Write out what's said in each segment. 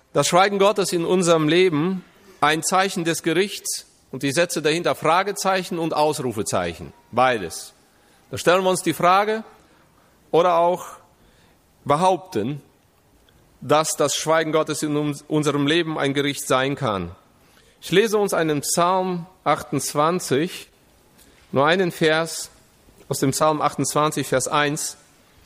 das Schweigen Gottes in unserem Leben ein Zeichen des Gerichts und ich setze dahinter Fragezeichen und Ausrufezeichen, beides. Da stellen wir uns die Frage oder auch behaupten, dass das Schweigen Gottes in unserem Leben ein Gericht sein kann. Ich lese uns einen Psalm 28, nur einen Vers aus dem Psalm 28, Vers 1.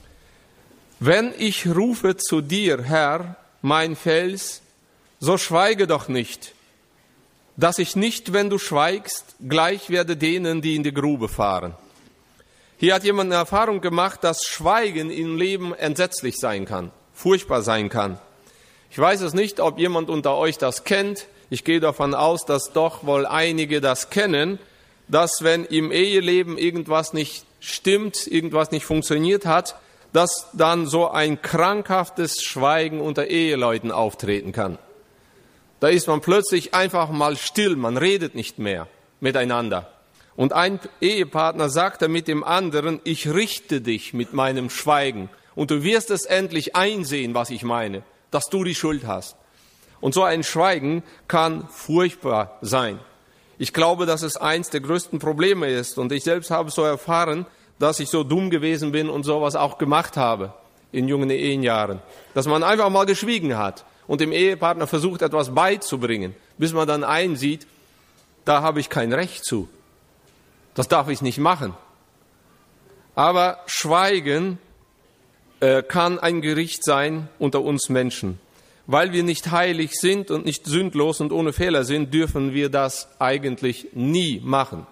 Wenn ich rufe zu dir, Herr, mein Fels, so schweige doch nicht, dass ich nicht, wenn du schweigst, gleich werde denen, die in die Grube fahren. Hier hat jemand eine Erfahrung gemacht, dass Schweigen im Leben entsetzlich sein kann, furchtbar sein kann. Ich weiß es nicht, ob jemand unter euch das kennt. Ich gehe davon aus, dass doch wohl einige das kennen, dass wenn im Eheleben irgendwas nicht stimmt, irgendwas nicht funktioniert hat, dass dann so ein krankhaftes Schweigen unter Eheleuten auftreten kann. Da ist man plötzlich einfach mal still, man redet nicht mehr miteinander. Und ein Ehepartner sagte mit dem anderen, ich richte dich mit meinem Schweigen und du wirst es endlich einsehen, was ich meine, dass du die Schuld hast. Und so ein Schweigen kann furchtbar sein. Ich glaube, dass es eins der größten Probleme ist und ich selbst habe so erfahren, dass ich so dumm gewesen bin und sowas auch gemacht habe in jungen Ehejahren. Dass man einfach mal geschwiegen hat und dem Ehepartner versucht, etwas beizubringen, bis man dann einsieht, da habe ich kein Recht zu. Das darf ich nicht machen. Aber Schweigen kann ein Gericht sein unter uns Menschen. Weil wir nicht heilig sind und nicht sündlos und ohne Fehler sind, dürfen wir das eigentlich nie machen,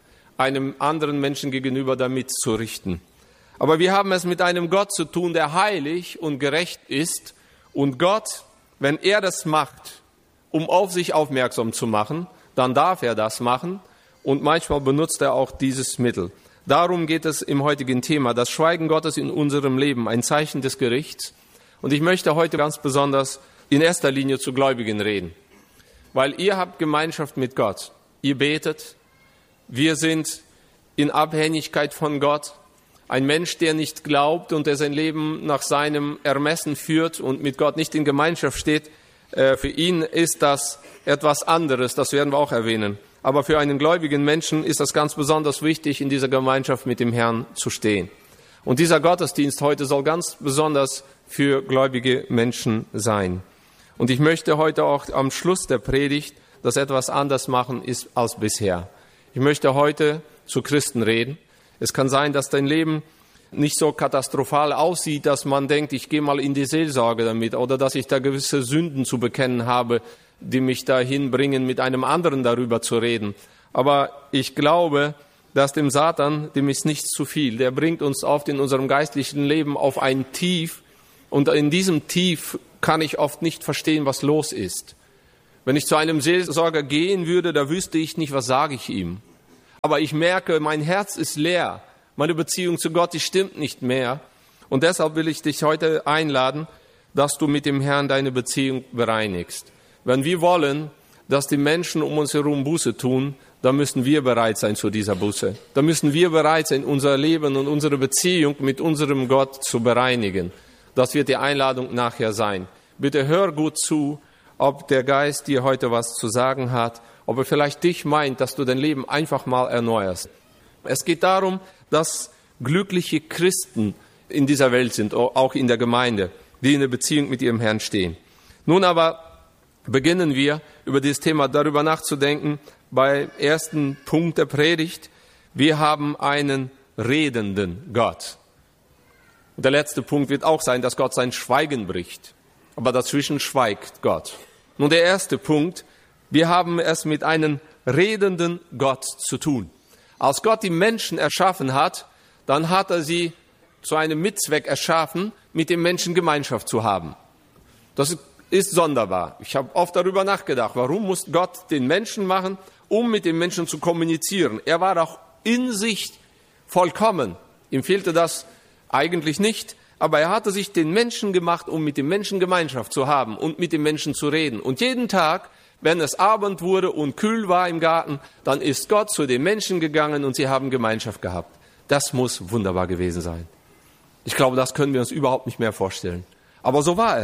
einem anderen Menschen gegenüber damit zu richten. Aber wir haben es mit einem Gott zu tun, der heilig und gerecht ist. Und Gott, wenn er das macht, um auf sich aufmerksam zu machen, dann darf er das machen. Und manchmal benutzt er auch dieses Mittel. Darum geht es im heutigen Thema, das Schweigen Gottes in unserem Leben, ein Zeichen des Gerichts. Und ich möchte heute ganz besonders in erster Linie zu Gläubigen reden. Weil ihr habt Gemeinschaft mit Gott. Ihr betet. Wir sind in Abhängigkeit von Gott. Ein Mensch, der nicht glaubt und der sein Leben nach seinem Ermessen führt und mit Gott nicht in Gemeinschaft steht, für ihn ist das etwas anderes, das werden wir auch erwähnen. Aber für einen gläubigen Menschen ist das ganz besonders wichtig, in dieser Gemeinschaft mit dem Herrn zu stehen. Und dieser Gottesdienst heute soll ganz besonders für gläubige Menschen sein. Und ich möchte heute auch am Schluss der Predigt das etwas anders machen ist als bisher. Ich möchte heute zu Christen reden. Es kann sein, dass dein Leben nicht so katastrophal aussieht, dass man denkt, ich gehe mal in die Seelsorge damit oder dass ich da gewisse Sünden zu bekennen habe, die mich dahin bringen, mit einem anderen darüber zu reden. Aber ich glaube, dass dem Satan, dem ist nichts zu viel. Der bringt uns oft in unserem geistlichen Leben auf ein Tief und in diesem Tief kann ich oft nicht verstehen, was los ist. Wenn ich zu einem Seelsorger gehen würde, da wüsste ich nicht, was sage ich ihm. Aber ich merke, mein Herz ist leer. Meine Beziehung zu Gott, die stimmt nicht mehr. Und deshalb will ich dich heute einladen, dass du mit dem Herrn deine Beziehung bereinigst. Wenn wir wollen, dass die Menschen um uns herum Buße tun, dann müssen wir bereit sein zu dieser Buße. Dann müssen wir bereit sein, unser Leben und unsere Beziehung mit unserem Gott zu bereinigen. Das wird die Einladung nachher sein. Bitte hör gut zu, ob der Geist dir heute was zu sagen hat, ob er vielleicht dich meint, dass du dein Leben einfach mal erneuerst. Es geht darum, dass glückliche Christen in dieser Welt sind, auch in der Gemeinde, die in der Beziehung mit ihrem Herrn stehen. Nun aber beginnen wir, über dieses Thema darüber nachzudenken, beim ersten Punkt der Predigt. Wir haben einen redenden Gott. Und der letzte Punkt wird auch sein, dass Gott sein Schweigen bricht. Aber dazwischen schweigt Gott. Nun der erste Punkt, wir haben es mit einem redenden Gott zu tun. Als Gott die Menschen erschaffen hat, dann hat er sie zu einem Mitzweck erschaffen, mit dem Menschen Gemeinschaft zu haben. Das ist sonderbar. Ich habe oft darüber nachgedacht, warum muss Gott den Menschen machen, um mit den Menschen zu kommunizieren. Er war doch in sich vollkommen. Ihm fehlte das eigentlich nicht, aber er hatte sich den Menschen gemacht, um mit den Menschen Gemeinschaft zu haben und mit den Menschen zu reden. Und jeden Tag, wenn es Abend wurde und kühl war im Garten, dann ist Gott zu den Menschen gegangen und sie haben Gemeinschaft gehabt. Das muss wunderbar gewesen sein. Ich glaube, das können wir uns überhaupt nicht mehr vorstellen. Aber so war es.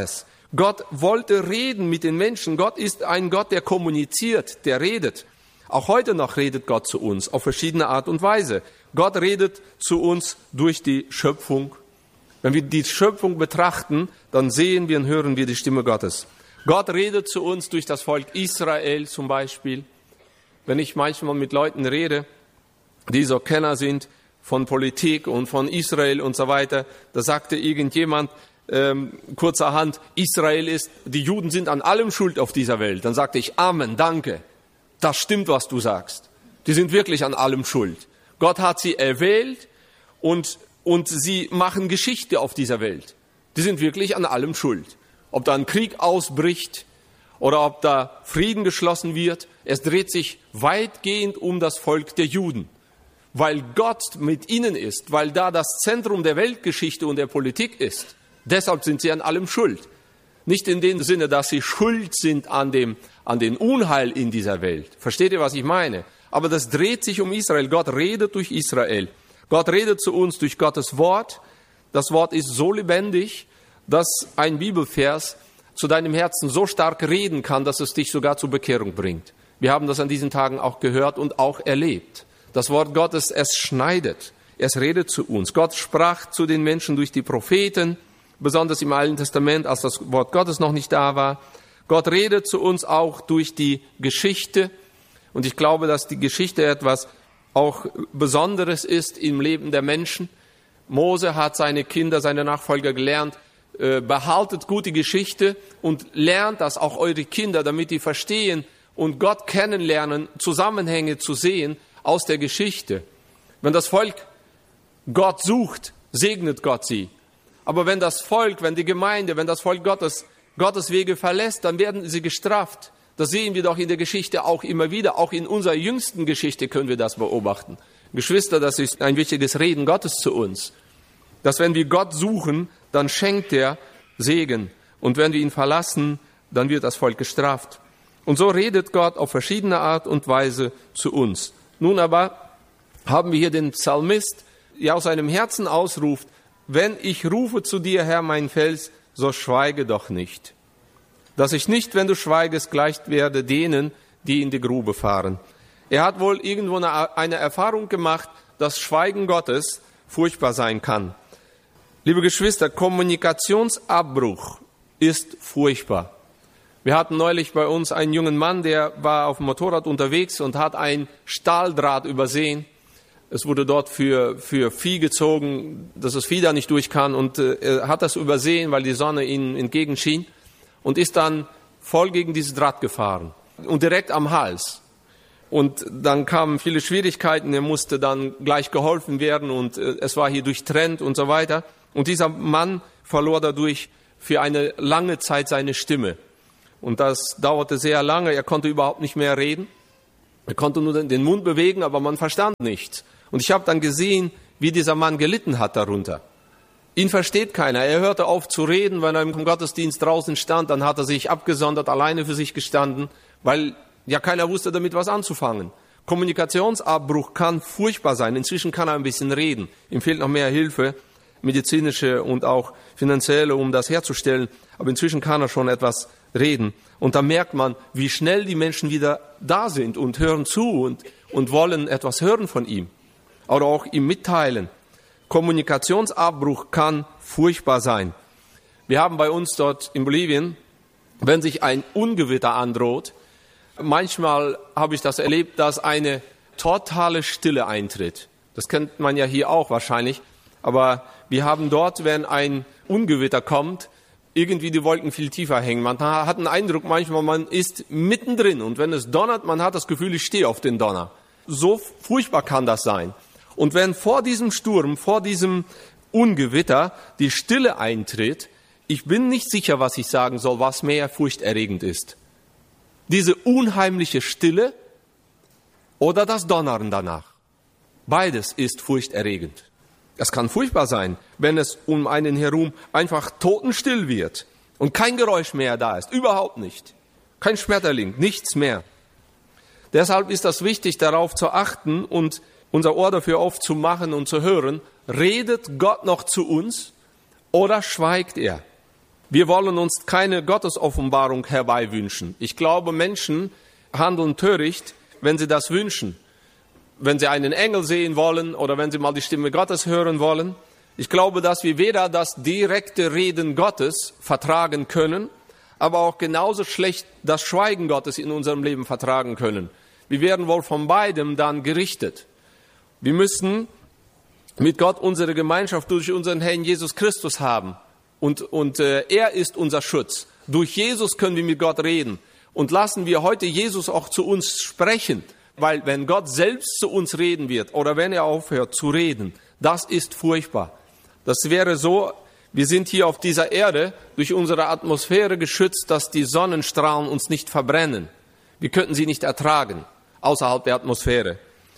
Gott wollte reden mit den Menschen. Gott ist ein Gott, der kommuniziert, der redet. Auch heute noch redet Gott zu uns auf verschiedene Art und Weise. Gott redet zu uns durch die Schöpfung. Wenn wir die Schöpfung betrachten, dann sehen wir und hören wir die Stimme Gottes. Gott redet zu uns durch das Volk Israel zum Beispiel. Wenn ich manchmal mit Leuten rede, die so Kenner sind von Politik und von Israel und so weiter, da sagte irgendjemand kurzerhand, die Juden sind an allem schuld auf dieser Welt. Dann sagte ich, Amen, danke. Das stimmt, was du sagst. Die sind wirklich an allem schuld. Gott hat sie erwählt und sie machen Geschichte auf dieser Welt. Die sind wirklich an allem schuld. Ob da ein Krieg ausbricht oder ob da Frieden geschlossen wird, es dreht sich weitgehend um das Volk der Juden. Weil Gott mit ihnen ist, weil da das Zentrum der Weltgeschichte und der Politik ist. Deshalb sind sie an allem schuld. Nicht in dem Sinne, dass sie schuld sind an den Unheil in dieser Welt. Versteht ihr, was ich meine? Aber das dreht sich um Israel. Gott redet durch Israel. Gott redet zu uns durch Gottes Wort. Das Wort ist so lebendig, dass ein Bibelvers zu deinem Herzen so stark reden kann, dass es dich sogar zur Bekehrung bringt. Wir haben das an diesen Tagen auch gehört und auch erlebt. Das Wort Gottes, es schneidet. Es redet zu uns. Gott sprach zu den Menschen durch die Propheten, besonders im Alten Testament, als das Wort Gottes noch nicht da war. Gott redet zu uns auch durch die Geschichte. Und ich glaube, dass die Geschichte etwas auch Besonderes ist im Leben der Menschen. Mose hat seine Kinder, seine Nachfolger gelernt, behaltet gut die Geschichte und lernt das auch eure Kinder, damit die verstehen und Gott kennenlernen, Zusammenhänge zu sehen aus der Geschichte. Wenn das Volk Gott sucht, segnet Gott sie. Aber wenn das Volk Gottes Wege verlässt, dann werden sie gestraft. Das sehen wir doch in der Geschichte auch immer wieder. Auch in unserer jüngsten Geschichte können wir das beobachten. Geschwister, das ist ein wichtiges Reden Gottes zu uns. Dass wenn wir Gott suchen, dann schenkt er Segen. Und wenn wir ihn verlassen, dann wird das Volk gestraft. Und so redet Gott auf verschiedene Art und Weise zu uns. Nun aber haben wir hier den Psalmist, der aus seinem Herzen ausruft, wenn ich rufe zu dir, Herr, mein Fels, so schweige doch nicht. Dass ich nicht, wenn du schweigest, gleich werde denen, die in die Grube fahren. Er hat wohl irgendwo eine Erfahrung gemacht, dass Schweigen Gottes furchtbar sein kann. Liebe Geschwister, Kommunikationsabbruch ist furchtbar. Wir hatten neulich bei uns einen jungen Mann, der war auf dem Motorrad unterwegs und hat ein Stahldraht übersehen. Es wurde dort für Vieh gezogen, dass das Vieh da nicht durch kann, und er hat das übersehen, weil die Sonne ihm entgegenschien, und ist dann voll gegen dieses Draht gefahren und direkt am Hals. Und dann kamen viele Schwierigkeiten, er musste dann gleich geholfen werden und es war hier durchtrennt und so weiter. Und dieser Mann verlor dadurch für eine lange Zeit seine Stimme. Und das dauerte sehr lange, er konnte überhaupt nicht mehr reden. Er konnte nur den Mund bewegen, aber man verstand nichts. Und ich habe dann gesehen, wie dieser Mann gelitten hat darunter. Ihn versteht keiner. Er hörte auf zu reden, wenn er im Gottesdienst draußen stand, dann hat er sich abgesondert, alleine für sich gestanden, weil ja keiner wusste damit was anzufangen. Kommunikationsabbruch kann furchtbar sein. Inzwischen kann er ein bisschen reden. Ihm fehlt noch mehr Hilfe, medizinische und auch finanzielle, um das herzustellen. Aber inzwischen kann er schon etwas reden. Und da merkt man, wie schnell die Menschen wieder da sind und hören zu und wollen etwas hören von ihm. Oder auch ihm mitteilen. Kommunikationsabbruch kann furchtbar sein. Wir haben bei uns dort in Bolivien, wenn sich ein Ungewitter androht, manchmal habe ich das erlebt, dass eine totale Stille eintritt. Das kennt man ja hier auch wahrscheinlich. Aber wir haben dort, wenn ein Ungewitter kommt, irgendwie die Wolken viel tiefer hängen. Man hat den Eindruck manchmal, man ist mittendrin. Und wenn es donnert, man hat das Gefühl, ich stehe auf den Donner. So furchtbar kann das sein. Und wenn vor diesem Sturm, vor diesem Ungewitter die Stille eintritt, ich bin nicht sicher, was ich sagen soll, was mehr furchterregend ist. Diese unheimliche Stille oder das Donnern danach. Beides ist furchterregend. Es kann furchtbar sein, wenn es um einen herum einfach totenstill wird und kein Geräusch mehr da ist. Überhaupt nicht. Kein Schmetterling, nichts mehr. Deshalb ist das wichtig, darauf zu achten und unser Ohr dafür aufzumachen und zu hören, redet Gott noch zu uns oder schweigt er? Wir wollen uns keine Gottesoffenbarung herbeiwünschen. Ich glaube, Menschen handeln töricht, wenn sie das wünschen. Wenn sie einen Engel sehen wollen oder wenn sie mal die Stimme Gottes hören wollen. Ich glaube, dass wir weder das direkte Reden Gottes vertragen können, aber auch genauso schlecht das Schweigen Gottes in unserem Leben vertragen können. Wir werden wohl von beidem dann gerichtet. Wir müssen mit Gott unsere Gemeinschaft durch unseren Herrn Jesus Christus haben. Und er ist unser Schutz. Durch Jesus können wir mit Gott reden. Und lassen wir heute Jesus auch zu uns sprechen. Weil wenn Gott selbst zu uns reden wird oder wenn er aufhört zu reden, das ist furchtbar. Das wäre so, wir sind hier auf dieser Erde durch unsere Atmosphäre geschützt, dass die Sonnenstrahlen uns nicht verbrennen. Wir könnten sie nicht ertragen, außerhalb der Atmosphäre.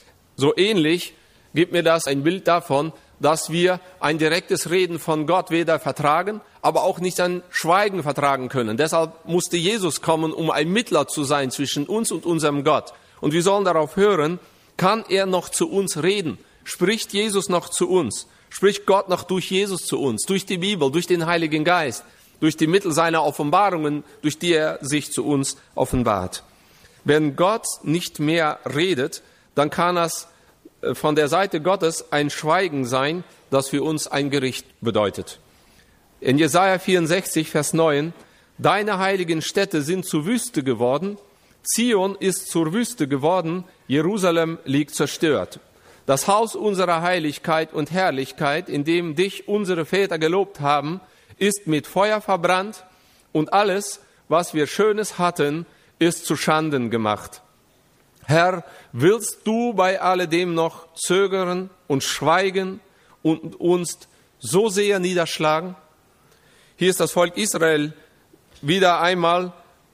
So ähnlich gibt mir das ein Bild davon, dass wir ein direktes Reden von Gott weder vertragen, aber auch nicht ein Schweigen vertragen können. Deshalb musste Jesus kommen, um ein Mittler zu sein zwischen uns und unserem Gott. Und wir sollen darauf hören, kann er noch zu uns reden? Spricht Jesus noch zu uns? Spricht Gott noch durch Jesus zu uns? Durch die Bibel, durch den Heiligen Geist, durch die Mittel seiner Offenbarungen, durch die er sich zu uns offenbart. Wenn Gott nicht mehr redet, dann kann das von der Seite Gottes ein Schweigen sein, das für uns ein Gericht bedeutet. In Jesaja 64, Vers 9, deine heiligen Städte sind zur Wüste geworden, Zion ist zur Wüste geworden, Jerusalem liegt zerstört. Das Haus unserer Heiligkeit und Herrlichkeit, in dem dich unsere Väter gelobt haben, ist mit Feuer verbrannt und alles, was wir Schönes hatten, ist zu Schanden gemacht. Herr, willst du bei alledem noch zögern und schweigen und uns so sehr niederschlagen? Hier ist das Volk Israel wieder einmal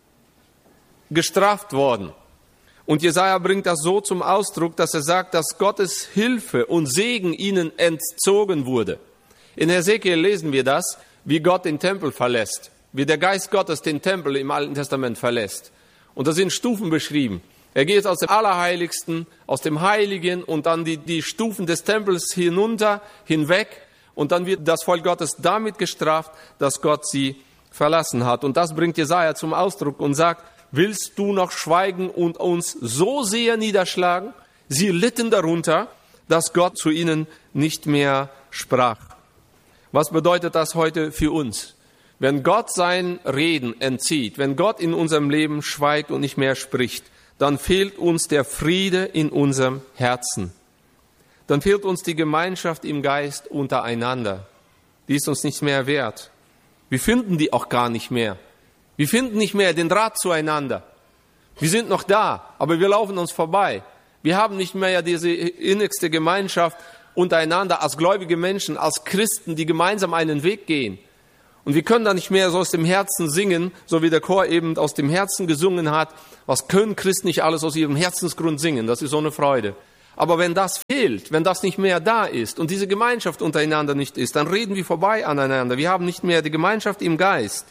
gestraft worden. Und Jesaja bringt das so zum Ausdruck, dass er sagt, dass Gottes Hilfe und Segen ihnen entzogen wurde. In Hesekiel lesen wir das, wie Gott den Tempel verlässt, wie der Geist Gottes den Tempel im Alten Testament verlässt. Und da sind Stufen beschrieben. Er geht aus dem Allerheiligsten, aus dem Heiligen und dann die Stufen des Tempels hinunter, hinweg. Und dann wird das Volk Gottes damit gestraft, dass Gott sie verlassen hat. Und das bringt Jesaja zum Ausdruck und sagt, willst du noch schweigen und uns so sehr niederschlagen? Sie litten darunter, dass Gott zu ihnen nicht mehr sprach. Was bedeutet das heute für uns? Wenn Gott sein Reden entzieht, wenn Gott in unserem Leben schweigt und nicht mehr spricht, dann fehlt uns der Friede in unserem Herzen. Dann fehlt uns die Gemeinschaft im Geist untereinander. Die ist uns nicht mehr wert. Wir finden die auch gar nicht mehr. Wir finden nicht mehr den Draht zueinander. Wir sind noch da, aber wir laufen uns vorbei. Wir haben nicht mehr diese innigste Gemeinschaft untereinander als gläubige Menschen, als Christen, die gemeinsam einen Weg gehen. Und wir können da nicht mehr so aus dem Herzen singen, so wie der Chor eben aus dem Herzen gesungen hat. Was können Christen nicht alles aus ihrem Herzensgrund singen? Das ist so eine Freude. Aber wenn das fehlt, wenn das nicht mehr da ist und diese Gemeinschaft untereinander nicht ist, dann reden wir vorbei aneinander. Wir haben nicht mehr die Gemeinschaft im Geist.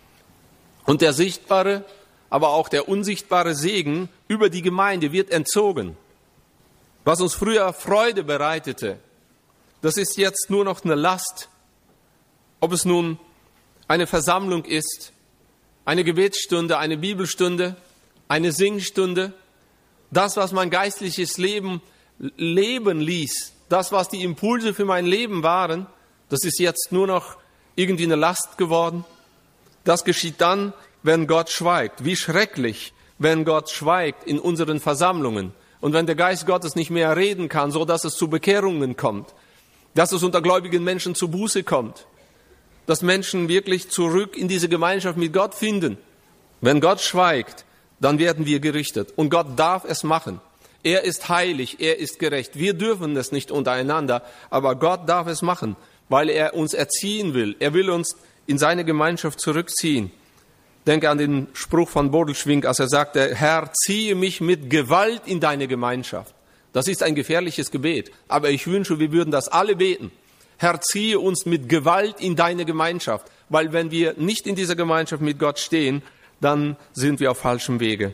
Und der sichtbare, aber auch der unsichtbare Segen über die Gemeinde wird entzogen. Was uns früher Freude bereitete, das ist jetzt nur noch eine Last. Ob es nun eine Versammlung ist, eine Gebetsstunde, eine Bibelstunde, eine Singstunde, das, was mein geistliches Leben leben ließ, das, was die Impulse für mein Leben waren, das ist jetzt nur noch irgendwie eine Last geworden. Das geschieht dann, wenn Gott schweigt. Wie schrecklich, wenn Gott schweigt in unseren Versammlungen und wenn der Geist Gottes nicht mehr reden kann, so dass es zu Bekehrungen kommt, dass es unter gläubigen Menschen zu Buße kommt, dass Menschen wirklich zurück in diese Gemeinschaft mit Gott finden. Wenn Gott schweigt, dann werden wir gerichtet. Und Gott darf es machen. Er ist heilig, er ist gerecht. Wir dürfen es nicht untereinander, aber Gott darf es machen, weil er uns erziehen will. Er will uns in seine Gemeinschaft zurückziehen. Denke an den Spruch von Bodelschwingh, als er sagte, Herr, ziehe mich mit Gewalt in deine Gemeinschaft. Das ist ein gefährliches Gebet, aber ich wünsche, wir würden das alle beten. Herr, ziehe uns mit Gewalt in deine Gemeinschaft, weil wenn wir nicht in dieser Gemeinschaft mit Gott stehen, dann sind wir auf falschem Wege.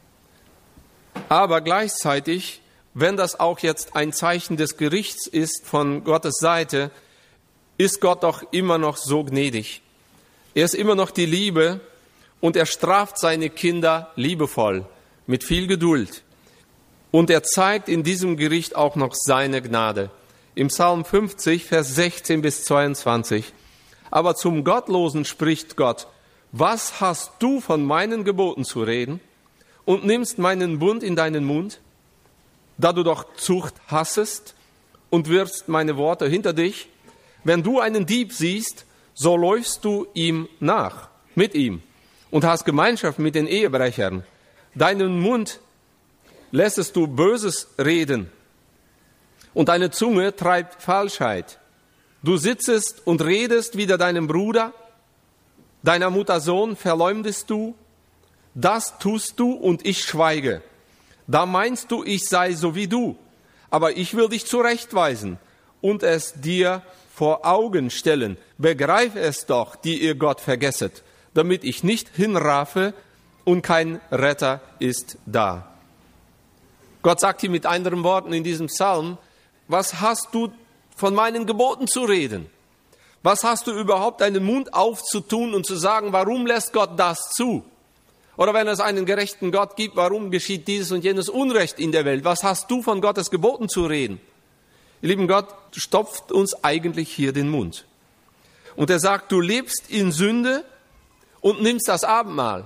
Aber gleichzeitig, wenn das auch jetzt ein Zeichen des Gerichts ist von Gottes Seite, ist Gott doch immer noch so gnädig. Er ist immer noch die Liebe und er straft seine Kinder liebevoll, mit viel Geduld. Und er zeigt in diesem Gericht auch noch seine Gnade. Im Psalm 50, Vers 16 bis 22. Aber zum Gottlosen spricht Gott: Was hast du von meinen Geboten zu reden und nimmst meinen Bund in deinen Mund? Da du doch Zucht hassest und wirfst meine Worte hinter dich. Wenn du einen Dieb siehst, so läufst du ihm nach, mit ihm, und hast Gemeinschaft mit den Ehebrechern. Deinen Mund lässest du Böses reden, und deine Zunge treibt Falschheit. Du sitzest und redest wider deinen Bruder, deiner Mutter Sohn verleumdest du. Das tust du, und ich schweige. Da meinst du, ich sei so wie du, aber ich will dich zurechtweisen und es dir vor Augen stellen. Begreif es doch, die ihr Gott vergesset, damit ich nicht hinrafe und kein Retter ist da. Gott sagt hier mit anderen Worten in diesem Psalm: Was hast du von meinen Geboten zu reden? Was hast du überhaupt, deinen Mund aufzutun und zu sagen, warum lässt Gott das zu? Oder wenn es einen gerechten Gott gibt, warum geschieht dieses und jenes Unrecht in der Welt? Was hast du von Gottes Geboten zu reden? Ihr lieben, Gott stopft uns eigentlich hier den Mund. Und er sagt, du lebst in Sünde und nimmst das Abendmahl.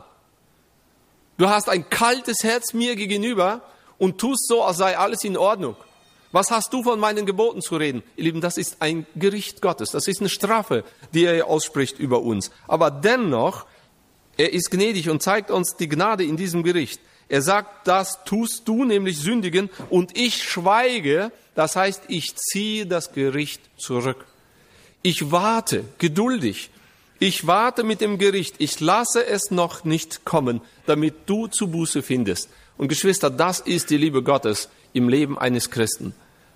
Du hast ein kaltes Herz mir gegenüber und tust so, als sei alles in Ordnung. Was hast du von meinen Geboten zu reden? Ihr Lieben, das ist ein Gericht Gottes. Das ist eine Strafe, die er ausspricht über uns. Aber dennoch, er ist gnädig und zeigt uns die Gnade in diesem Gericht. Er sagt, das tust du, nämlich sündigen, und ich schweige, das heißt, ich ziehe das Gericht zurück. Ich warte geduldig. Ich warte mit dem Gericht. Ich lasse es noch nicht kommen, damit du zu Buße findest. Und Geschwister, das ist die Liebe Gottes im Leben eines Christen.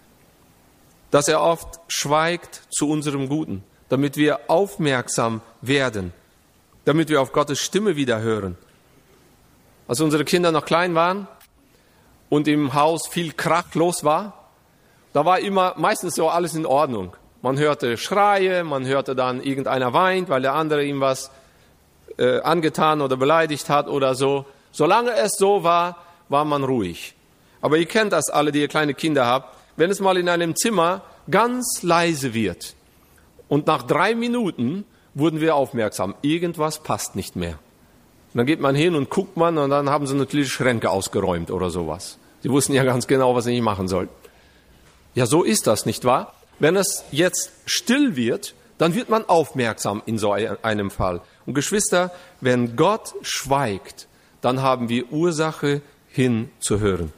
Dass er oft schweigt zu unserem Guten, damit wir aufmerksam werden, damit wir auf Gottes Stimme wieder hören. Als unsere Kinder noch klein waren und im Haus viel Krach los war, da war immer meistens so alles in Ordnung. Man hörte Schreie, man hörte dann, irgendeiner weint, weil der andere ihm was angetan oder beleidigt hat oder so. Solange es so war, war man ruhig. Aber ihr kennt das alle, die ihr kleine Kinder habt, wenn es mal in einem Zimmer ganz leise wird und nach 3 Minuten wurden wir aufmerksam, irgendwas passt nicht mehr. Und dann geht man hin und guckt man und dann haben sie natürlich Schränke ausgeräumt oder sowas. Sie wussten ja ganz genau, was sie nicht machen sollten. Ja, so ist das, nicht wahr? Wenn es jetzt still wird, dann wird man aufmerksam in so einem Fall. Und Geschwister, wenn Gott schweigt, dann haben wir Ursache hinzuhören.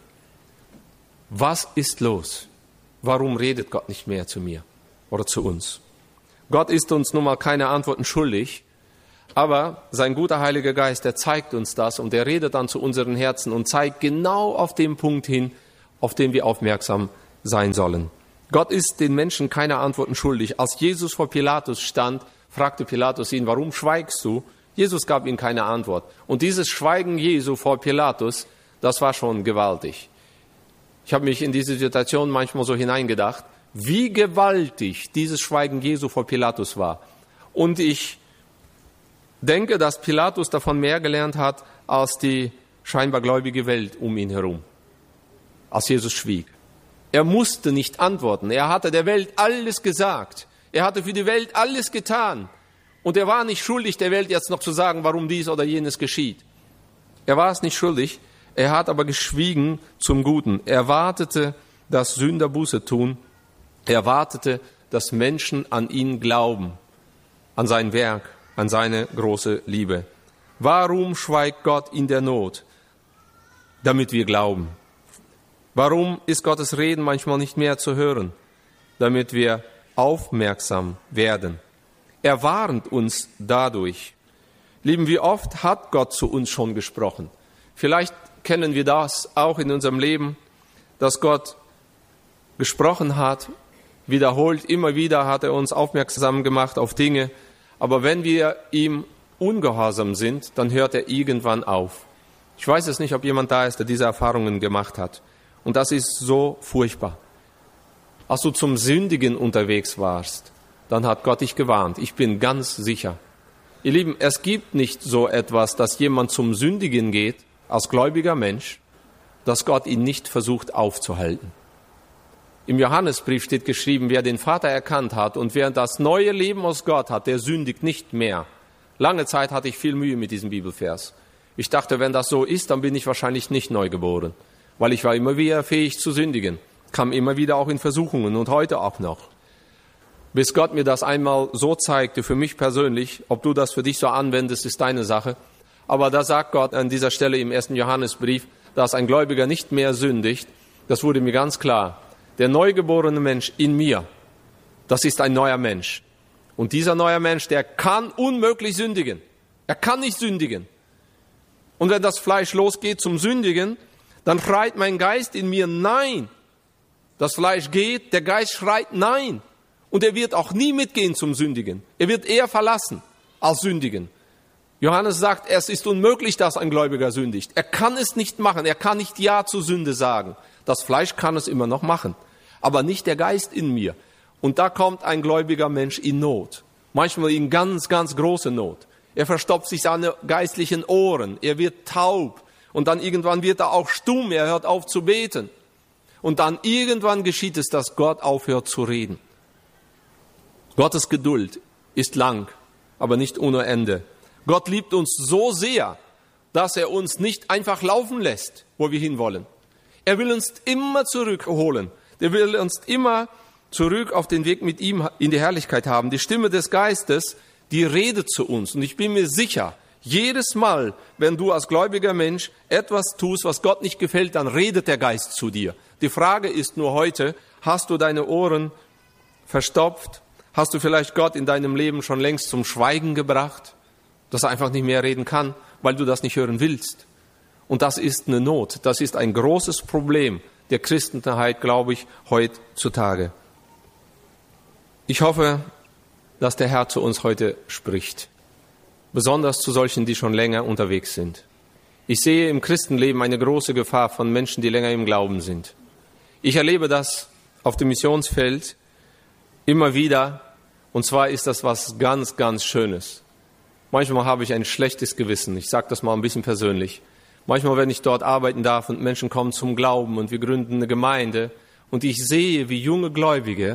Was ist los? Warum redet Gott nicht mehr zu mir oder zu uns? Gott ist uns nun mal keine Antworten schuldig, aber sein guter Heiliger Geist, der zeigt uns das und der redet dann zu unseren Herzen und zeigt genau auf den Punkt hin, auf den wir aufmerksam sein sollen. Gott ist den Menschen keine Antworten schuldig. Als Jesus vor Pilatus stand, fragte Pilatus ihn, warum schweigst du? Jesus gab ihm keine Antwort. Und dieses Schweigen Jesu vor Pilatus, das war schon gewaltig. Ich habe mich in diese Situation manchmal so hineingedacht, wie gewaltig dieses Schweigen Jesu vor Pilatus war. Und ich denke, dass Pilatus davon mehr gelernt hat als die scheinbar gläubige Welt um ihn herum, als Jesus schwieg. Er musste nicht antworten. Er hatte der Welt alles gesagt. Er hatte für die Welt alles getan. Und er war nicht schuldig, der Welt jetzt noch zu sagen, warum dies oder jenes geschieht. Er war es nicht schuldig. Er hat aber geschwiegen zum Guten. Er wartete, dass Sünder Buße tun. Er wartete, dass Menschen an ihn glauben, an sein Werk, an seine große Liebe. Warum schweigt Gott in der Not? Damit wir glauben. Warum ist Gottes Reden manchmal nicht mehr zu hören? Damit wir aufmerksam werden. Er warnt uns dadurch. Lieben, wie oft hat Gott zu uns schon gesprochen? Vielleicht kennen wir das auch in unserem Leben, dass Gott gesprochen hat, wiederholt, immer wieder hat er uns aufmerksam gemacht auf Dinge. Aber wenn wir ihm ungehorsam sind, dann hört er irgendwann auf. Ich weiß es nicht, ob jemand da ist, der diese Erfahrungen gemacht hat. Und das ist so furchtbar. Als du zum Sündigen unterwegs warst, dann hat Gott dich gewarnt. Ich bin ganz sicher. Ihr Lieben, es gibt nicht so etwas, dass jemand zum Sündigen geht, als gläubiger Mensch, dass Gott ihn nicht versucht aufzuhalten. Im Johannesbrief steht geschrieben, wer den Vater erkannt hat und wer das neue Leben aus Gott hat, der sündigt nicht mehr. Lange Zeit hatte ich viel Mühe mit diesem Bibelvers. Ich dachte, wenn das so ist, dann bin ich wahrscheinlich nicht neu geboren, weil ich war immer wieder fähig zu sündigen, kam immer wieder auch in Versuchungen und heute auch noch. Bis Gott mir das einmal so zeigte, für mich persönlich, ob du das für dich so anwendest, ist deine Sache. Aber da sagt Gott an dieser Stelle im 1. Johannesbrief, dass ein Gläubiger nicht mehr sündigt. Das wurde mir ganz klar. Der neugeborene Mensch in mir, das ist ein neuer Mensch. Und dieser neue Mensch, der kann unmöglich sündigen. Er kann nicht sündigen. Und wenn das Fleisch losgeht zum Sündigen, dann schreit mein Geist in mir Nein. Das Fleisch geht, der Geist schreit Nein. Und er wird auch nie mitgehen zum Sündigen. Er wird eher verlassen als sündigen. Johannes sagt, es ist unmöglich, dass ein Gläubiger sündigt. Er kann es nicht machen. Er kann nicht Ja zur Sünde sagen. Das Fleisch kann es immer noch machen, aber nicht der Geist in mir. Und da kommt ein gläubiger Mensch in Not. Manchmal in ganz, ganz große Not. Er verstopft sich seine geistlichen Ohren. Er wird taub. Und dann irgendwann wird er auch stumm. Er hört auf zu beten. Und dann irgendwann geschieht es, dass Gott aufhört zu reden. Gottes Geduld ist lang, aber nicht ohne Ende. Gott liebt uns so sehr, dass er uns nicht einfach laufen lässt, wo wir hinwollen. Er will uns immer zurückholen. Er will uns immer zurück auf den Weg mit ihm in die Herrlichkeit haben. Die Stimme des Geistes, die redet zu uns. Und ich bin mir sicher, jedes Mal, wenn du als gläubiger Mensch etwas tust, was Gott nicht gefällt, dann redet der Geist zu dir. Die Frage ist nur heute, hast du deine Ohren verstopft? Hast du vielleicht Gott in deinem Leben schon längst zum Schweigen gebracht, dass er einfach nicht mehr reden kann, weil du das nicht hören willst? Und das ist eine Not, das ist ein großes Problem der Christenheit, glaube ich, heutzutage. Ich hoffe, dass der Herr zu uns heute spricht, besonders zu solchen, die schon länger unterwegs sind. Ich sehe im Christenleben eine große Gefahr von Menschen, die länger im Glauben sind. Ich erlebe das auf dem Missionsfeld immer wieder, und zwar ist das was ganz, ganz Schönes. Manchmal habe ich ein schlechtes Gewissen, ich sage das mal ein bisschen persönlich. Manchmal, wenn ich dort arbeiten darf und Menschen kommen zum Glauben und wir gründen eine Gemeinde und ich sehe, wie junge Gläubige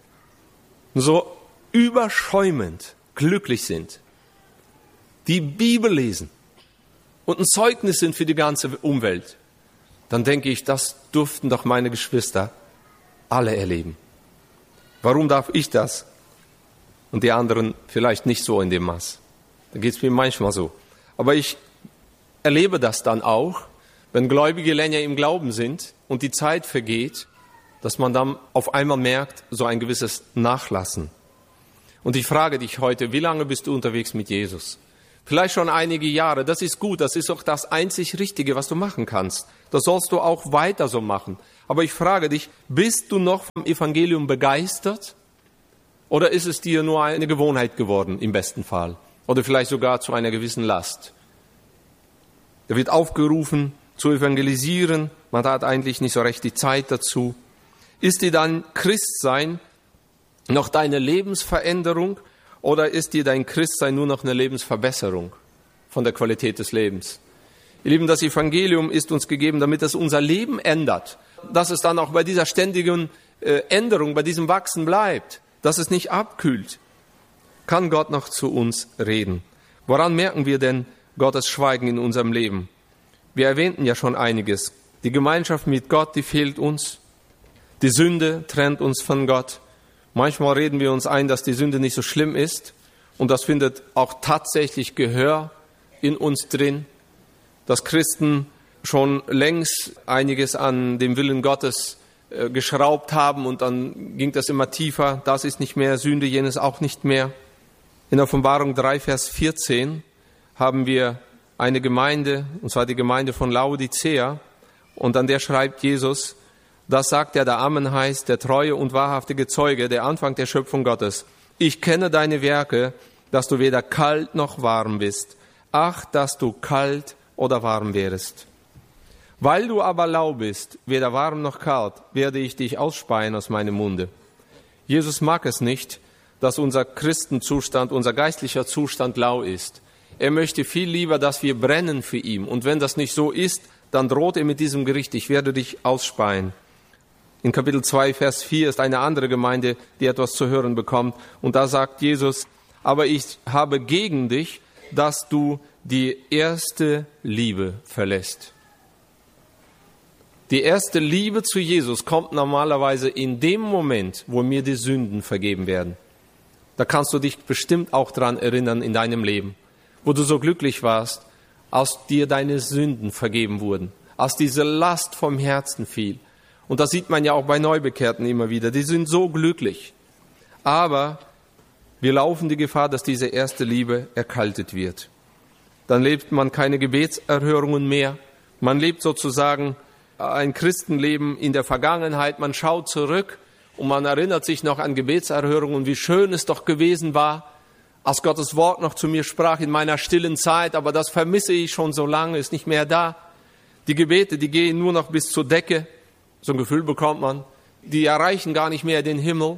so überschäumend glücklich sind, die Bibel lesen und ein Zeugnis sind für die ganze Umwelt, dann denke ich, das durften doch meine Geschwister alle erleben. Warum darf ich das und die anderen vielleicht nicht so in dem Maß? Da geht es mir manchmal so. Aber ich erlebe das dann auch, wenn Gläubige länger im Glauben sind und die Zeit vergeht, dass man dann auf einmal merkt, so ein gewisses Nachlassen. Und ich frage dich heute, wie lange bist du unterwegs mit Jesus? Vielleicht schon einige Jahre, das ist gut, das ist auch das einzig Richtige, was du machen kannst. Das sollst du auch weiter so machen. Aber ich frage dich, bist du noch vom Evangelium begeistert? Oder ist es dir nur eine Gewohnheit geworden, im besten Fall? Oder vielleicht sogar zu einer gewissen Last? Da wird aufgerufen, zu evangelisieren. Man hat eigentlich nicht so recht die Zeit dazu. Ist dir dein Christsein noch deine Lebensveränderung? Oder ist dir dein Christsein nur noch eine Lebensverbesserung von der Qualität des Lebens? Ihr Lieben, das Evangelium ist uns gegeben, damit es unser Leben ändert. Dass es dann auch bei dieser ständigen Änderung, bei diesem Wachsen bleibt. Dass es nicht abkühlt. Kann Gott noch zu uns reden? Woran merken wir denn Gottes Schweigen in unserem Leben? Wir erwähnten ja schon einiges. Die Gemeinschaft mit Gott, die fehlt uns. Die Sünde trennt uns von Gott. Manchmal reden wir uns ein, dass die Sünde nicht so schlimm ist. Und das findet auch tatsächlich Gehör in uns drin. Dass Christen schon längst einiges an dem Willen Gottes geschraubt haben und dann ging das immer tiefer. Das ist nicht mehr Sünde, jenes auch nicht mehr. In Offenbarung 3, Vers 14 haben wir eine Gemeinde, und zwar die Gemeinde von Laodicea. Und an der schreibt Jesus, das sagt der Amen heißt, der treue und wahrhaftige Zeuge, der Anfang der Schöpfung Gottes. Ich kenne deine Werke, dass du weder kalt noch warm bist. Ach, dass du kalt oder warm wärest. Weil du aber lau bist, weder warm noch kalt, werde ich dich ausspeien aus meinem Munde. Jesus mag es nicht, dass unser Christenzustand, unser geistlicher Zustand lau ist. Er möchte viel lieber, dass wir brennen für ihn. Und wenn das nicht so ist, dann droht er mit diesem Gericht: Ich werde dich ausspeien. In Kapitel 2, Vers 4 ist eine andere Gemeinde, die etwas zu hören bekommt. Und da sagt Jesus: Aber ich habe gegen dich, dass du die erste Liebe verlässt. Die erste Liebe zu Jesus kommt normalerweise in dem Moment, wo mir die Sünden vergeben werden. Da kannst du dich bestimmt auch dran erinnern in deinem Leben, wo du so glücklich warst, als dir deine Sünden vergeben wurden, als diese Last vom Herzen fiel. Und das sieht man ja auch bei Neubekehrten immer wieder. Die sind so glücklich. Aber wir laufen die Gefahr, dass diese erste Liebe erkaltet wird. Dann lebt man keine Gebetserhörungen mehr. Man lebt sozusagen ein Christenleben in der Vergangenheit. Man schaut zurück und man erinnert sich noch an Gebetserhörungen, wie schön es doch gewesen war, als Gottes Wort noch zu mir sprach in meiner stillen Zeit. Aber das vermisse ich schon so lange, ist nicht mehr da. Die Gebete, die gehen nur noch bis zur Decke. So ein Gefühl bekommt man. Die erreichen gar nicht mehr den Himmel.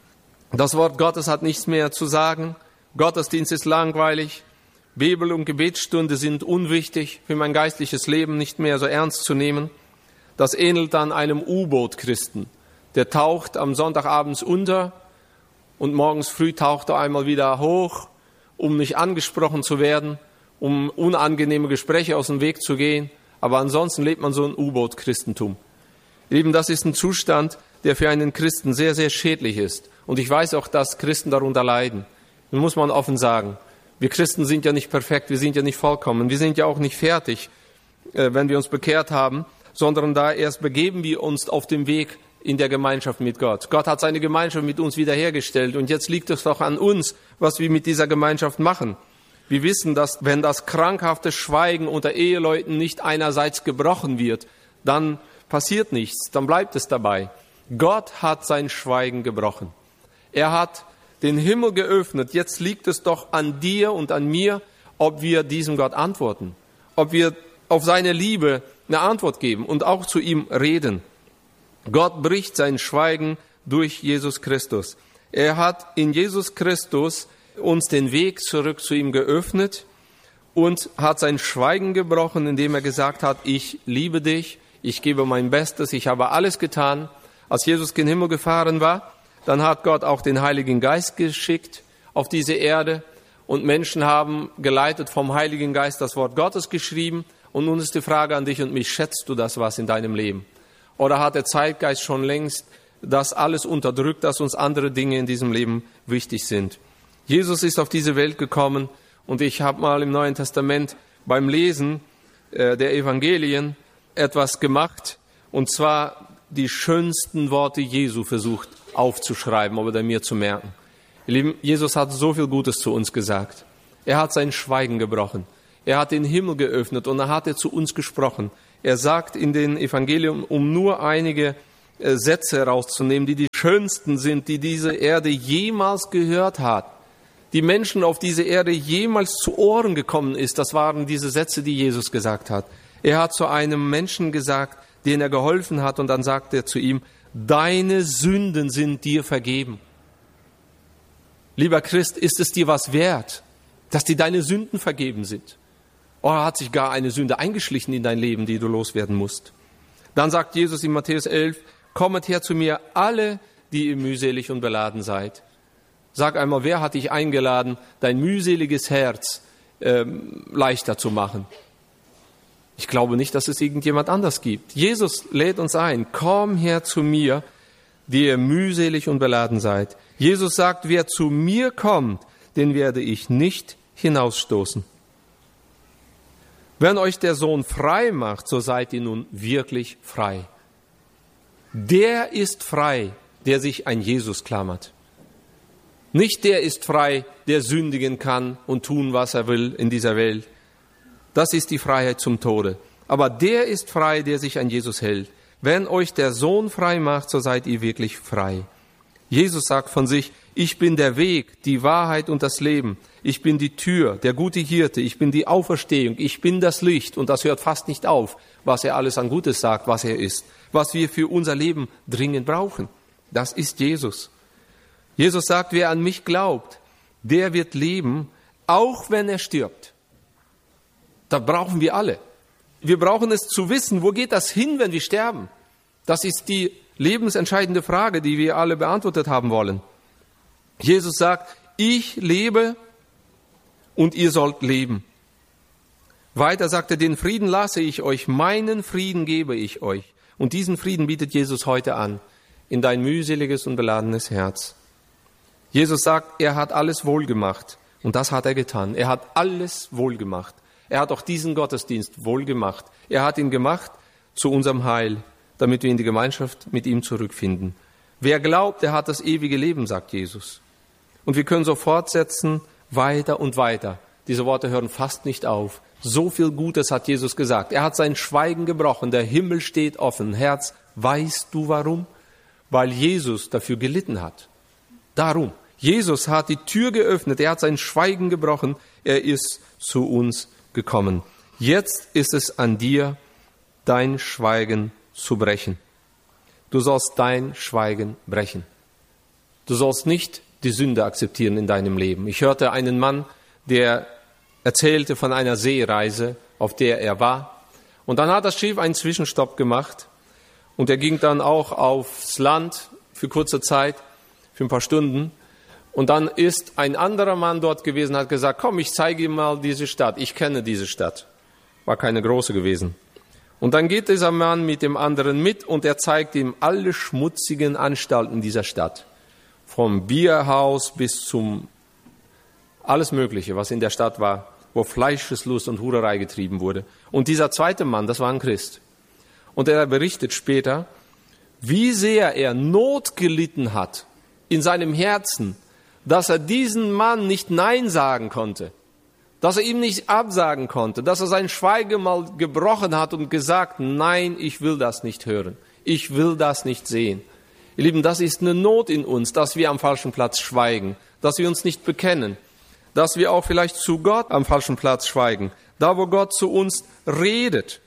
Das Wort Gottes hat nichts mehr zu sagen. Gottesdienst ist langweilig. Bibel- und Gebetsstunde sind unwichtig, für mein geistliches Leben nicht mehr so ernst zu nehmen. Das ähnelt dann einem U-Boot-Christen. Der taucht am Sonntagabends unter und morgens früh taucht er einmal wieder hoch, um nicht angesprochen zu werden, um unangenehme Gespräche aus dem Weg zu gehen. Aber ansonsten lebt man so ein U-Boot-Christentum. Eben, das ist ein Zustand, der für einen Christen sehr, sehr schädlich ist. Und ich weiß auch, dass Christen darunter leiden. Das muss man offen sagen. Wir Christen sind ja nicht perfekt, wir sind ja nicht vollkommen, wir sind ja auch nicht fertig, wenn wir uns bekehrt haben, sondern da erst begeben wir uns auf dem Weg in der Gemeinschaft mit Gott. Gott hat seine Gemeinschaft mit uns wiederhergestellt und jetzt liegt es doch an uns, was wir mit dieser Gemeinschaft machen. Wir wissen, dass wenn das krankhafte Schweigen unter Eheleuten nicht einerseits gebrochen wird, dann passiert nichts, dann bleibt es dabei. Gott hat sein Schweigen gebrochen. Er hat den Himmel geöffnet. Jetzt liegt es doch an dir und an mir, ob wir diesem Gott antworten, ob wir auf seine Liebe eine Antwort geben und auch zu ihm reden. Gott bricht sein Schweigen durch Jesus Christus. Er hat in Jesus Christus uns den Weg zurück zu ihm geöffnet und hat sein Schweigen gebrochen, indem er gesagt hat: Ich liebe dich, ich gebe mein Bestes, ich habe alles getan. Als Jesus gen Himmel gefahren war, dann hat Gott auch den Heiligen Geist geschickt auf diese Erde und Menschen haben geleitet vom Heiligen Geist das Wort Gottes geschrieben. Und nun ist die Frage an dich und mich: Schätzt du das was in deinem Leben? Oder hat der Zeitgeist schon längst das alles unterdrückt, dass uns andere Dinge in diesem Leben wichtig sind? Jesus ist auf diese Welt gekommen und ich habe mal im Neuen Testament beim Lesen der Evangelien etwas gemacht, und zwar die schönsten Worte Jesu versucht aufzuschreiben oder mir zu merken. Ihr Lieben, Jesus hat so viel Gutes zu uns gesagt. Er hat sein Schweigen gebrochen. Er hat den Himmel geöffnet und dann hat er zu uns gesprochen. Er sagt in den Evangelien, um nur einige Sätze herauszunehmen, die die schönsten sind, die diese Erde jemals gehört hat. Die Menschen auf diese Erde jemals zu Ohren gekommen ist. Das waren diese Sätze, die Jesus gesagt hat. Er hat zu einem Menschen gesagt, den er geholfen hat, und dann sagt er zu ihm: Deine Sünden sind dir vergeben. Lieber Christ, ist es dir was wert, dass dir deine Sünden vergeben sind? Oder hat sich gar eine Sünde eingeschlichen in dein Leben, die du loswerden musst? Dann sagt Jesus in Matthäus 11, kommet her zu mir alle, die ihr mühselig und beladen seid. Sag einmal, wer hat dich eingeladen, dein mühseliges Herz leichter zu machen? Ich glaube nicht, dass es irgendjemand anders gibt. Jesus lädt uns ein, komm her zu mir, die ihr mühselig und beladen seid. Jesus sagt, wer zu mir kommt, den werde ich nicht hinausstoßen. Wenn euch der Sohn frei macht, so seid ihr nun wirklich frei. Der ist frei, der sich an Jesus klammert. Nicht der ist frei, der sündigen kann und tun, was er will in dieser Welt. Das ist die Freiheit zum Tode. Aber der ist frei, der sich an Jesus hält. Wenn euch der Sohn frei macht, so seid ihr wirklich frei. Jesus sagt von sich, ich bin der Weg, die Wahrheit und das Leben. Ich bin die Tür, der gute Hirte. Ich bin die Auferstehung. Ich bin das Licht. Und das hört fast nicht auf, was er alles an Gutes sagt, was er ist. Was wir für unser Leben dringend brauchen. Das ist Jesus. Jesus sagt, wer an mich glaubt, der wird leben, auch wenn er stirbt. Das brauchen wir alle. Wir brauchen es zu wissen, wo geht das hin, wenn wir sterben? Das ist die lebensentscheidende Frage, die wir alle beantwortet haben wollen. Jesus sagt, ich lebe und ihr sollt leben. Weiter sagt er, den Frieden lasse ich euch, meinen Frieden gebe ich euch. Und diesen Frieden bietet Jesus heute an, in dein mühseliges und beladenes Herz. Jesus sagt, er hat alles wohlgemacht. Und das hat er getan. Er hat alles wohlgemacht. Er hat auch diesen Gottesdienst wohlgemacht. Er hat ihn gemacht zu unserem Heil, damit wir in die Gemeinschaft mit ihm zurückfinden. Wer glaubt, der hat das ewige Leben, sagt Jesus. Und wir können so fortsetzen, weiter und weiter. Diese Worte hören fast nicht auf. So viel Gutes hat Jesus gesagt. Er hat sein Schweigen gebrochen. Der Himmel steht offen. Herz, weißt du warum? Weil Jesus dafür gelitten hat. Darum. Jesus hat die Tür geöffnet. Er hat sein Schweigen gebrochen. Er ist zu uns gekommen. Jetzt ist es an dir, dein Schweigen zu brechen. Du sollst dein Schweigen brechen. Du sollst nicht die Sünde akzeptieren in deinem Leben. Ich hörte einen Mann, der erzählte von einer Seereise, auf der er war. Und dann hat das Schiff einen Zwischenstopp gemacht. Und er ging dann auch aufs Land für kurze Zeit, für ein paar Stunden. Und dann ist ein anderer Mann dort gewesen, hat gesagt, komm, ich zeige ihm mal diese Stadt. Ich kenne diese Stadt. War keine große gewesen. Und dann geht dieser Mann mit dem anderen mit und er zeigt ihm alle schmutzigen Anstalten dieser Stadt. Vom Bierhaus bis zum alles Mögliche, was in der Stadt war, wo Fleischeslust und Hurerei getrieben wurde. Und dieser zweite Mann, das war ein Christ. Und er berichtet später, wie sehr er Not gelitten hat in seinem Herzen, dass er diesen Mann nicht Nein sagen konnte, dass er ihm nicht absagen konnte, dass er sein Schweigen mal gebrochen hat und gesagt, nein, ich will das nicht hören, ich will das nicht sehen. Ihr Lieben, das ist eine Not in uns, dass wir am falschen Platz schweigen, dass wir uns nicht bekennen, dass wir auch vielleicht zu Gott am falschen Platz schweigen, da wo Gott zu uns redet,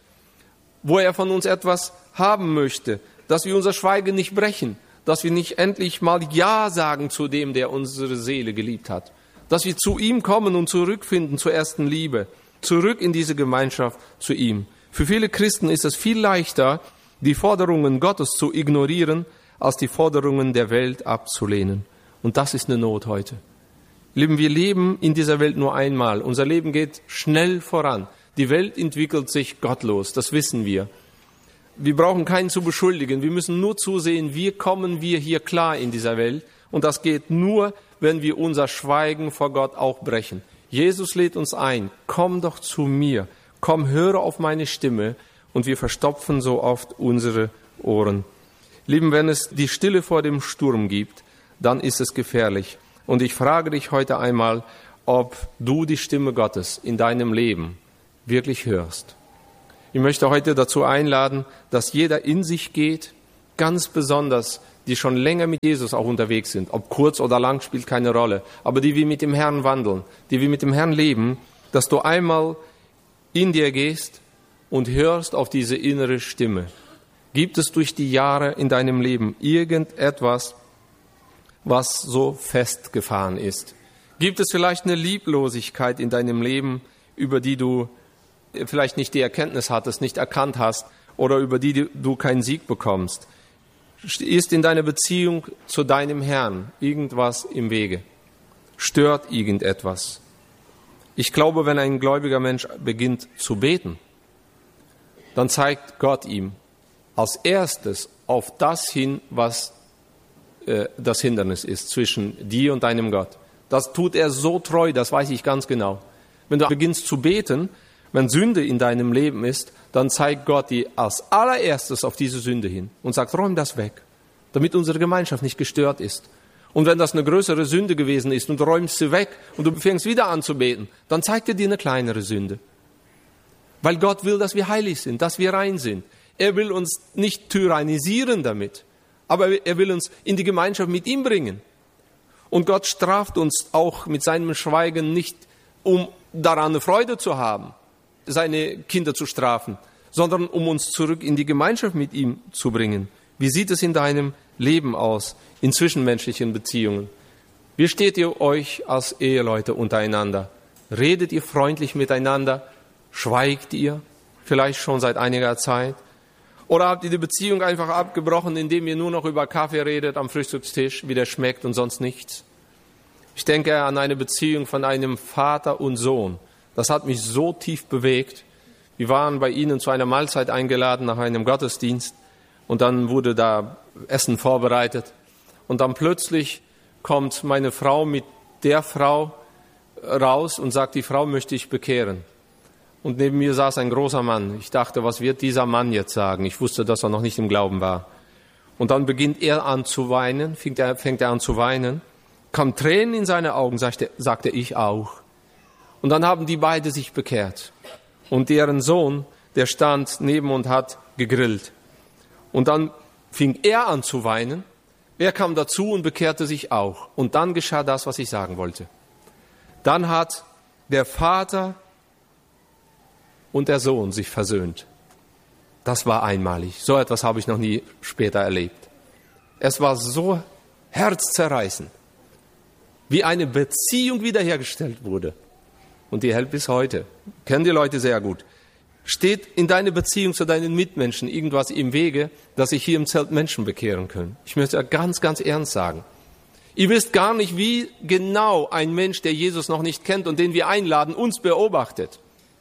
wo er von uns etwas haben möchte, dass wir unser Schweigen nicht brechen, dass wir nicht endlich mal Ja sagen zu dem, der unsere Seele geliebt hat, dass wir zu ihm kommen und zurückfinden zur ersten Liebe, zurück in diese Gemeinschaft zu ihm. Für viele Christen ist es viel leichter, die Forderungen Gottes zu ignorieren, als die Forderungen der Welt abzulehnen. Und das ist eine Not heute. Lieben, wir leben in dieser Welt nur einmal. Unser Leben geht schnell voran. Die Welt entwickelt sich gottlos, das wissen wir. Wir brauchen keinen zu beschuldigen. Wir müssen nur zusehen, wie kommen wir hier klar in dieser Welt. Und das geht nur, wenn wir unser Schweigen vor Gott auch brechen. Jesus lädt uns ein, komm doch zu mir, komm, höre auf meine Stimme. Und wir verstopfen so oft unsere Ohren. Lieben, wenn es die Stille vor dem Sturm gibt, dann ist es gefährlich. Und ich frage dich heute einmal, ob du die Stimme Gottes in deinem Leben wirklich hörst. Ich möchte heute dazu einladen, dass jeder in sich geht, ganz besonders die schon länger mit Jesus auch unterwegs sind, ob kurz oder lang, spielt keine Rolle, aber die wir mit dem Herrn wandeln, die wir mit dem Herrn leben, dass du einmal in dir gehst und hörst auf diese innere Stimme. Gibt es durch die Jahre in deinem Leben irgendetwas, was so festgefahren ist? Gibt es vielleicht eine Lieblosigkeit in deinem Leben, über die du vielleicht nicht die Erkenntnis hattest, nicht erkannt hast oder über die du keinen Sieg bekommst? Ist in deiner Beziehung zu deinem Herrn irgendwas im Wege? Stört irgendetwas? Ich glaube, wenn ein gläubiger Mensch beginnt zu beten, dann zeigt Gott ihm als erstes auf das hin, was das Hindernis ist zwischen dir und deinem Gott. Das tut er so treu, das weiß ich ganz genau. Wenn du beginnst zu beten, wenn Sünde in deinem Leben ist, dann zeigt Gott dir als allererstes auf diese Sünde hin und sagt, räum das weg, damit unsere Gemeinschaft nicht gestört ist. Und wenn das eine größere Sünde gewesen ist und du räumst sie weg und du fängst wieder an zu beten, dann zeigt er dir eine kleinere Sünde. Weil Gott will, dass wir heilig sind, dass wir rein sind. Er will uns nicht tyrannisieren damit, aber er will uns in die Gemeinschaft mit ihm bringen. Und Gott straft uns auch mit seinem Schweigen nicht, um daran eine Freude zu haben, seine Kinder zu strafen, sondern um uns zurück in die Gemeinschaft mit ihm zu bringen. Wie sieht es in deinem Leben aus, in zwischenmenschlichen Beziehungen? Wie steht ihr euch als Eheleute untereinander? Redet ihr freundlich miteinander? Schweigt ihr vielleicht schon seit einiger Zeit? Oder habt ihr die Beziehung einfach abgebrochen, indem ihr nur noch über Kaffee redet am Frühstückstisch, wie der schmeckt und sonst nichts? Ich denke an eine Beziehung von einem Vater und Sohn. Das hat mich so tief bewegt. Wir waren bei ihnen zu einer Mahlzeit eingeladen nach einem Gottesdienst und dann wurde da Essen vorbereitet. Und dann plötzlich kommt meine Frau mit der Frau raus und sagt, die Frau möchte ich bekehren. Und neben mir saß ein großer Mann. Ich dachte, was wird dieser Mann jetzt sagen? Ich wusste, dass er noch nicht im Glauben war. Und dann beginnt er an zu weinen, fängt er an zu weinen, kam Tränen in seine Augen, sagte ich auch. Und dann haben die beide sich bekehrt. Und deren Sohn, der stand neben und hat gegrillt. Und dann fing er an zu weinen. Er kam dazu und bekehrte sich auch. Und dann geschah das, was ich sagen wollte. Dann hat der Vater und der Sohn sich versöhnt. Das war einmalig. So etwas habe ich noch nie später erlebt. Es war so herzzerreißend, wie eine Beziehung wiederhergestellt wurde. Und die hält bis heute. Kennen die Leute sehr gut. Steht in deiner Beziehung zu deinen Mitmenschen irgendwas im Wege, dass sich hier im Zelt Menschen bekehren können? Ich möchte ganz, ganz ernst sagen. Ihr wisst gar nicht, wie genau ein Mensch, der Jesus noch nicht kennt und den wir einladen, uns beobachtet.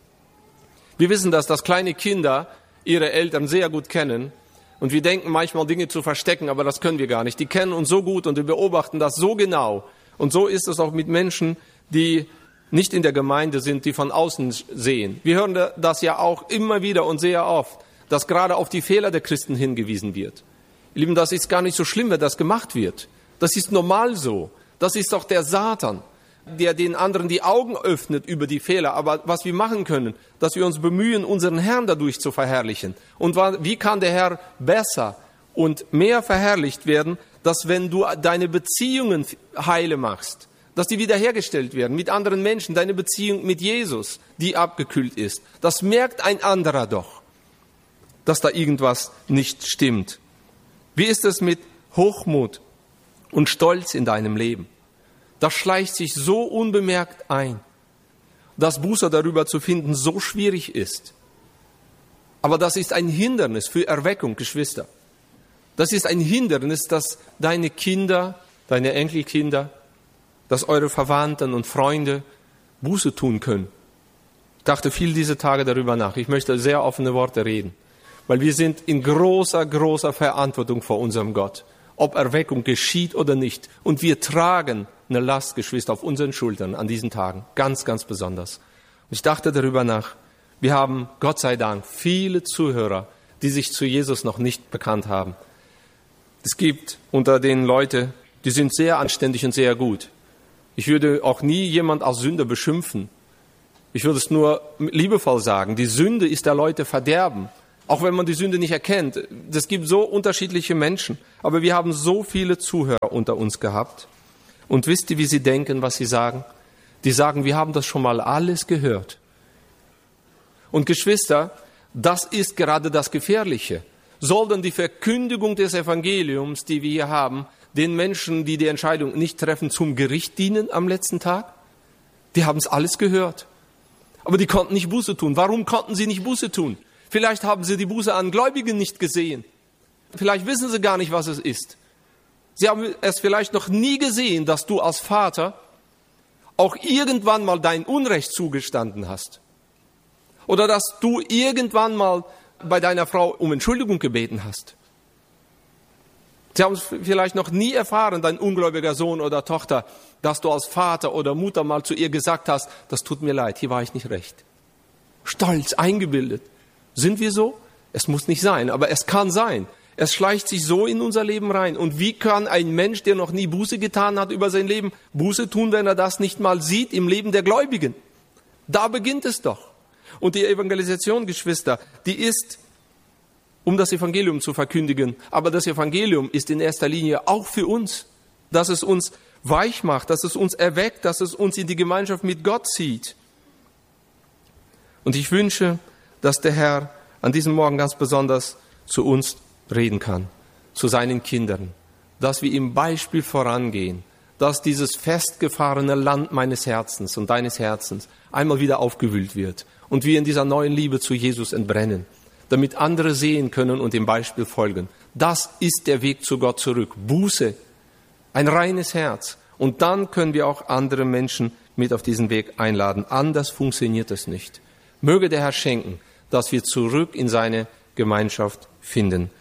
Wir wissen, dass kleine Kinder ihre Eltern sehr gut kennen und wir denken manchmal Dinge zu verstecken, aber das können wir gar nicht. Die kennen uns so gut und wir beobachten das so genau. Und so ist es auch mit Menschen, die nicht in der Gemeinde sind, die von außen sehen. Wir hören das ja auch immer wieder und sehr oft, dass gerade auf die Fehler der Christen hingewiesen wird. Ihr Lieben, das ist gar nicht so schlimm, wenn das gemacht wird. Das ist normal so. Das ist doch der Satan, der den anderen die Augen öffnet über die Fehler. Aber was wir machen können, dass wir uns bemühen, unseren Herrn dadurch zu verherrlichen. Und wie kann der Herr besser und mehr verherrlicht werden, dass wenn du deine Beziehungen heile machst, dass die wiederhergestellt werden mit anderen Menschen, deine Beziehung mit Jesus, die abgekühlt ist. Das merkt ein anderer doch, dass da irgendwas nicht stimmt. Wie ist es mit Hochmut und Stolz in deinem Leben? Das schleicht sich so unbemerkt ein, dass Buße darüber zu finden so schwierig ist. Aber das ist ein Hindernis für Erweckung, Geschwister. Das ist ein Hindernis, dass deine Kinder, deine Enkelkinder, dass eure Verwandten und Freunde Buße tun können. Ich dachte viel diese Tage darüber nach. Ich möchte sehr offene Worte reden, weil wir sind in großer, großer Verantwortung vor unserem Gott, ob Erweckung geschieht oder nicht. Und wir tragen eine Last, Geschwister, auf unseren Schultern an diesen Tagen, ganz, ganz besonders. Und ich dachte darüber nach. Wir haben, Gott sei Dank, viele Zuhörer, die sich zu Jesus noch nicht bekannt haben. Es gibt unter den Leute, die sind sehr anständig und sehr gut. Ich würde auch nie jemand als Sünder beschimpfen. Ich würde es nur liebevoll sagen. Die Sünde ist der Leute Verderben. Auch wenn man die Sünde nicht erkennt. Es gibt so unterschiedliche Menschen. Aber wir haben so viele Zuhörer unter uns gehabt. Und wisst ihr, wie sie denken, was sie sagen? Die sagen, wir haben das schon mal alles gehört. Und Geschwister, das ist gerade das Gefährliche. Soll denn die Verkündigung des Evangeliums, die wir hier haben, den Menschen, die die Entscheidung nicht treffen, zum Gericht dienen am letzten Tag? Die haben es alles gehört. Aber die konnten nicht Buße tun. Warum konnten sie nicht Buße tun? Vielleicht haben sie die Buße an Gläubigen nicht gesehen. Vielleicht wissen sie gar nicht, was es ist. Sie haben es vielleicht noch nie gesehen, dass du als Vater auch irgendwann mal dein Unrecht zugestanden hast. Oder dass du irgendwann mal bei deiner Frau um Entschuldigung gebeten hast. Sie haben es vielleicht noch nie erfahren, dein ungläubiger Sohn oder Tochter, dass du als Vater oder Mutter mal zu ihr gesagt hast, das tut mir leid, hier war ich nicht recht. Stolz, eingebildet. Sind wir so? Es muss nicht sein, aber es kann sein. Es schleicht sich so in unser Leben rein. Und wie kann ein Mensch, der noch nie Buße getan hat über sein Leben, Buße tun, wenn er das nicht mal sieht im Leben der Gläubigen? Da beginnt es doch. Und die Evangelisation, Geschwister, die ist, um das Evangelium zu verkündigen. Aber das Evangelium ist in erster Linie auch für uns, dass es uns weich macht, dass es uns erweckt, dass es uns in die Gemeinschaft mit Gott zieht. Und ich wünsche, dass der Herr an diesem Morgen ganz besonders zu uns reden kann, zu seinen Kindern, dass wir im Beispiel vorangehen, dass dieses festgefahrene Land meines Herzens und deines Herzens einmal wieder aufgewühlt wird und wir in dieser neuen Liebe zu Jesus entbrennen, damit andere sehen können und dem Beispiel folgen. Das ist der Weg zu Gott zurück. Buße, ein reines Herz. Und dann können wir auch andere Menschen mit auf diesen Weg einladen. Anders funktioniert es nicht. Möge der Herr schenken, dass wir zurück in seine Gemeinschaft finden.